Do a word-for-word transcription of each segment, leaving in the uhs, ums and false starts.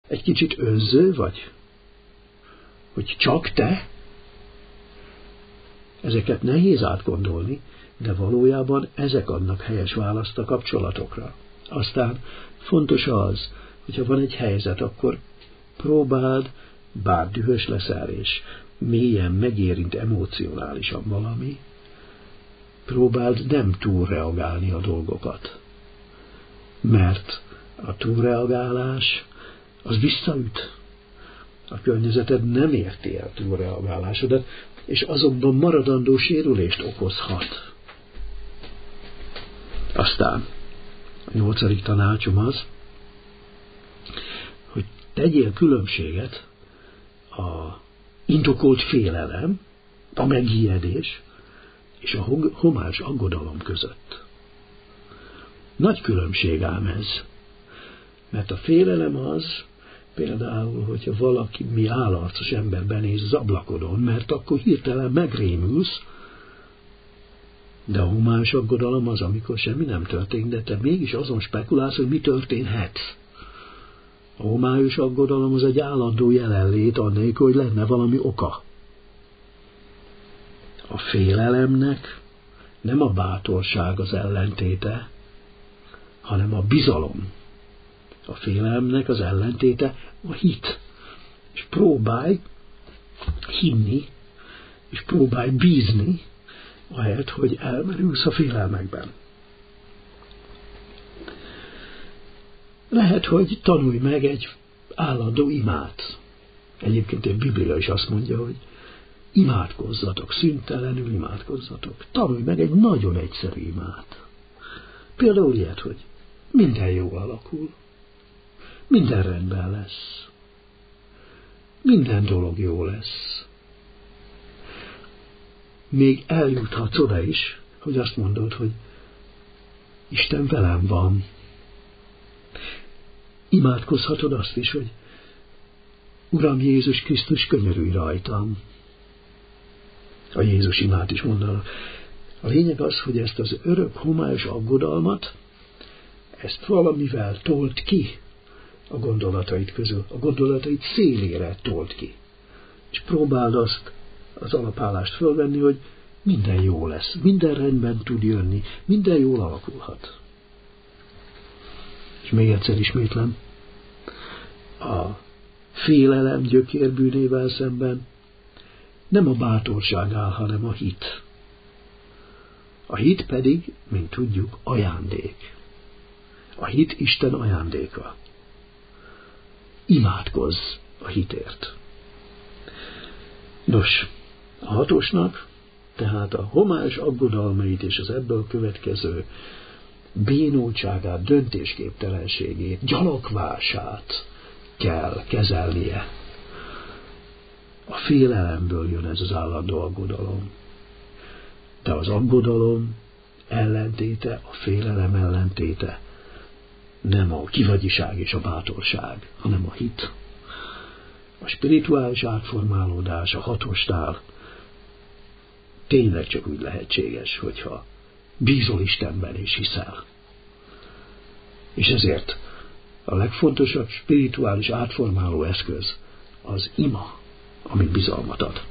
Egy kicsit önző vagy? Hogy csak te? Ezeket nehéz átgondolni, de valójában ezek adnak helyes választ a kapcsolatokra. Aztán fontos az, hogyha van egy helyzet, akkor próbáld, bár dühös leszel és mélyen megérint emocionálisan valami, próbáld nem túlreagálni a dolgokat. Mert a túlreagálás az visszaüt. A környezeted nem érti el túlreagálásodat, és azonban maradandó sérülést okozhat. Aztán a nyolcadik tanácsom az, hogy tegyél különbséget a indokolt félelem, a megijedés és a homályos aggodalom között. Nagy különbség ám ez, mert a félelem az, például, hogyha valaki mi állarcos ember benéz az ablakodon, mert akkor hirtelen megrémülsz, de a homályos aggodalom az, amikor semmi nem történt, de te mégis azon spekulálsz, hogy mi történhet. A homályos aggodalom az egy állandó jelenlét, annélkül, hogy lenne valami oka. A félelemnek nem a bátorság az ellentéte, hanem a bizalom. A félelemnek az ellentéte a hit. És próbálj hinni, és próbálj bízni, ahelyett, hogy elmerülsz a félelmekben. Lehet, hogy tanulj meg egy állandó imát. Egyébként a Biblia is azt mondja, hogy imádkozzatok, szüntelenül imádkozzatok. Tanulj meg egy nagyon egyszerű imát. Például ilyet, hogy minden jól alakul, minden rendben lesz, minden dolog jó lesz. Még eljuthatsz oda is, hogy azt mondod, hogy Isten velem van. Imádkozhatod azt is, hogy Uram Jézus Krisztus, könyörülj rajtam. A Jézus imát is mondanak. A lényeg az, hogy ezt az örök homályos aggodalmat, ezt valamivel tolt ki a gondolataid közül, a gondolataid szélére tolt ki. És próbáld azt az alapállást fölvenni, hogy minden jó lesz, minden rendben tud jönni, minden jól alakulhat. És még egyszer ismétlem, a félelem gyökérbűnével szemben nem a bátorság áll, hanem a hit. A hit pedig, mint tudjuk, ajándék. A hit Isten ajándéka. Imádkozz a hitért. Nos, a hatosnak, tehát a homályos aggodalmait és az ebből következő bénultságát, döntésképtelenségét, gyalogvását kell kezelnie. A félelemből jön ez az állandó aggodalom. De az aggodalom ellentéte, a félelem ellentéte nem a kivagyiság és a bátorság, hanem a hit. A spirituális átformálódás a hatosnál tényleg csak úgy lehetséges, hogyha bízol Istenben és hiszel. És ezért a legfontosabb spirituális átformáló eszköz az ima, ami bizalmat ad.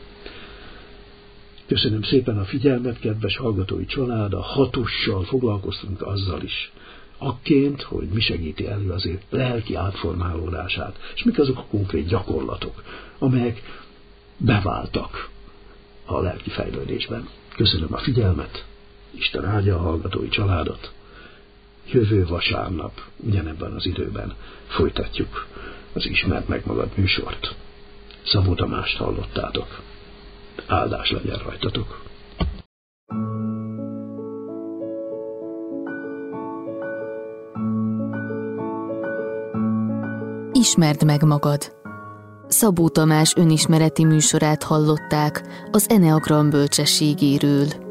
Köszönöm szépen a figyelmet, kedves hallgatói család, a hatossal foglalkoztunk azzal is, akként, hogy mi segíti elő az ő lelki átformálódását, és mik azok a konkrét gyakorlatok, amelyek beváltak a lelki fejlődésben. Köszönöm a figyelmet, Isten áldja a hallgatói családot. Jövő vasárnap, ugyanebben az időben folytatjuk az Ismerd meg magad műsort. Szabó Tamást hallottátok. Áldás legyen rajtatok! Ismerd meg magad! Szabó Tamás önismereti műsorát hallották az Eneagram bölcsességéről.